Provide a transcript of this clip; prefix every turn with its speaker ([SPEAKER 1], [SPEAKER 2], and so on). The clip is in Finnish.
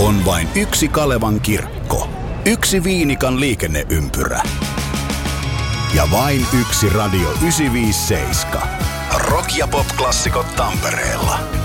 [SPEAKER 1] On vain yksi Kalevan kirkko, yksi Viinikan liikenneympyrä ja vain yksi Radio 957. Rock- ja pop-klassikot Tampereella.